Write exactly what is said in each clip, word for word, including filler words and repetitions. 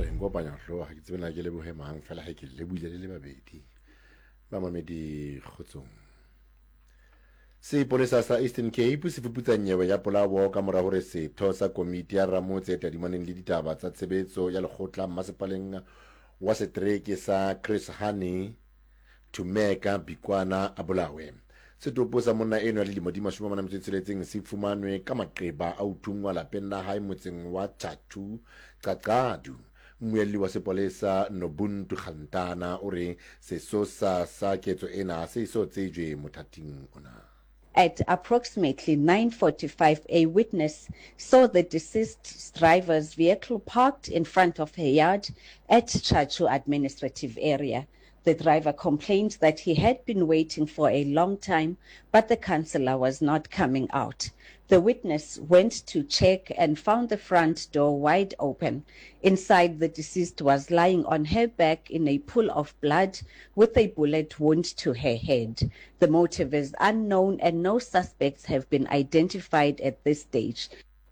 re ngopanya hlo ha ke tsena ke le bohemang fela ha ke le buile le babedi ba mamedi kgotsong. Se polisa sa Eastern Cape se fuputsa nyewe ya polawo ka mora hore setho sa komiti ya ramotse tadimaneng le ditaba tsa tshebetso ya lekgotla masepaleng wa setereke sa Chris Hani Tumeka Bikwana a bolawe. Setopo sa monna eno ya dilemo di mashome a mane a metso e tsheletseng se fumanwe ka maqeba a uthungwa lapeng la hae motseng wa Tatu Qaqadu. Mmuelli wa sepolesa Nobuntu Khantana o re sesosa sa ketso ena se iso tsejwe mothating ona. At approximately nine forty-five, a witness saw the deceased driver's vehicle parked in front of her yard at Chachu administrative area. The driver complained that he had been waiting for a long time, but the councillor was not coming out. The witness went to check and found the front door wide open. Inside, the deceased was lying on her back in a pool of blood with a bullet wound to her head. The motive is unknown and no suspects have been identified at this stage.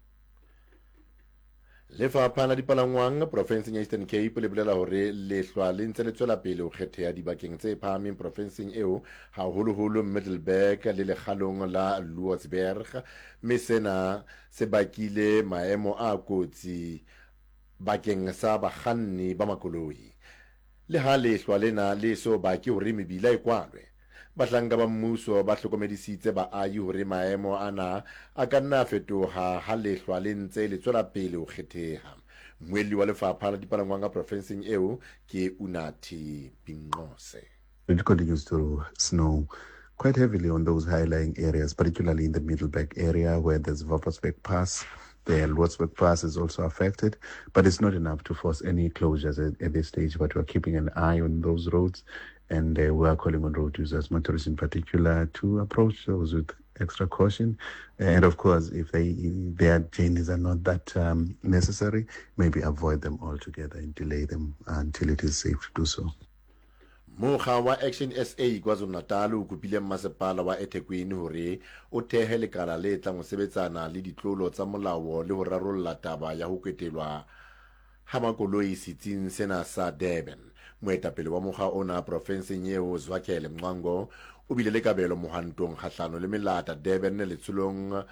Lefapha la dipalangwang profenseng ya Eastern Cape le bolela hore lehlwa le ntse le tswela pele ho kgethea dibakeng tse phahameng profenseng eo haholoholo Middelburg le lekgalong la Louwsburg, mme sena se bakile maemo a kotsi bakeng sa bakganni ba makoloi. Le ha lehlwa lena le so baki hore mebila e kwalwe, bahlanga ba mmuso ba hlokomedisitse baahi hore maemo ana a ka nna fetoha ha lehlwa le ntse le tswela pele ho kgetheha. Mmuelli wa lefapha la dipalangwang profenseng eo ke Unathi Binqose. It continues to snow quite heavily on those high-lying areas, particularly in the Middelburg area where there's Woppersberg Pass. The Louwsburg Pass is also affected, but it's not enough to force any closures at, at this stage. But we're keeping an eye on those roads, and uh, we are calling on road users, motorists in particular, to approach those with extra caution. And of course, if they their journeys are not that um, necessary, maybe avoid them altogether and delay them until it is safe to do so. Mokga wa Action S A KwaZulu-Natal o kopile masepala wa eThekwini hore o thehe lekala le tla mo sebetsana le ditlolo tsa molao le ho rarolla taba ya ho kwetelwa ha makoloi sitsing sena sa Durban. Moetapele wa mokga ona profenseng eo Zwakele Mncwango o bile le kabelo mohantong kgahlano le melata Durban le tshulong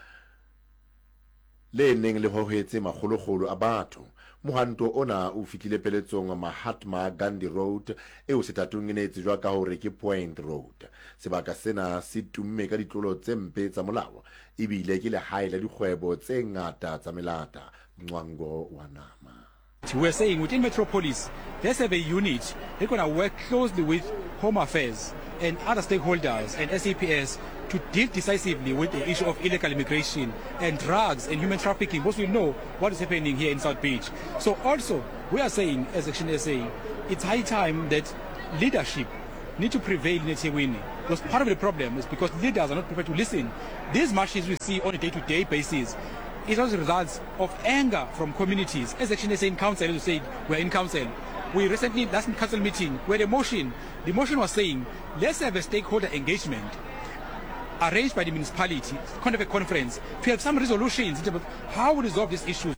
le neng le hohetse magologolo a batho. Mohanto ona o fitlhile peletsong Mahatma Gandhi Road eo setatong ene tsejwa ka hore ke Point Road. Sebaka sena se tumme ka ditlolo tse mpe tsa molao ebile ke le hae la dikgwebo tse ngata tsa melata. Mncwango wa nama. We're saying within Metropolis, there's a unit. They're going to work closely with Home Affairs and other stakeholders and S A P S to deal decisively with the issue of illegal immigration and drugs and human trafficking, because we know what is happening here in South Beach. So also, we are saying, as Action S A, it's high time that leadership need to prevail in eThekwini. Because part of the problem is because leaders are not prepared to listen. These marches we see on a day-to-day basis, it also results of anger from communities. As Action S A in council, as you said, we're in council. We recently, last council meeting, we had a motion. The motion was saying, let's have a stakeholder engagement arranged by the municipality, kind of a conference, to have some resolutions in terms of how we resolve these issues.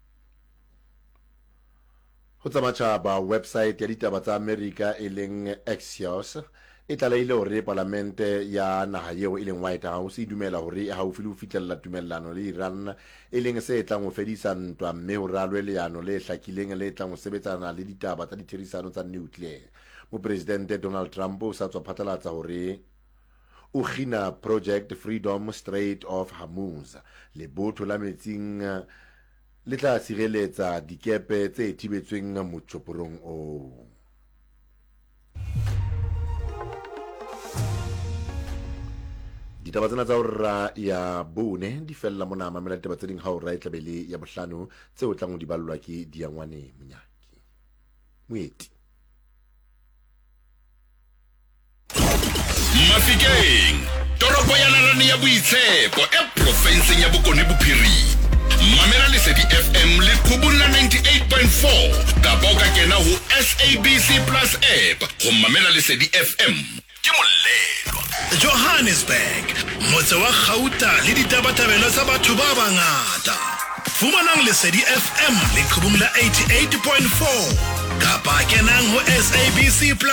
Ho tsamacha ba website ya ditaba tsa America e leng Axios e tlalaile hore parlamente ya naha eo e leng White House e dumela hore e haufi le ho fitlhella tumellano le Iran e leng se tlang ho fedisa ntwa mme ho ralwe leano le hlakileng le tlang ho sebetsana le ditaba tsa ditherisano tsa nuclear. Mopresidente Donald Trump o sa tswa phatlalatsa hore o khina Project Freedom Strait of Hormuz le botho la metsing le tla sireletsa dikepe tse thibetsweng motsoporong o. Ditaba tsena tsa hora ya bone di fella mona mamela ditaba tse ding ha o ra itlabele ya bohlano tse o tlang o di ballwa ke Diangwane Monyaki. Moeti Mafikeng toropo ya Nalane ya Boitshepo e profenseng ya Bokone Bophirima. Mamela Lesedi F M le Khubula ninety-eight point four kapa o ka kena ho S A B C Plus app go mamela Lesedi F M ke molelo. Johannesburg, motse wa Gauta le ditabatabelo tsa batho ba bangata. Fumanang Lesedi F M le qhubung la eighty-eight point four kapa kenang ho S A B C Plus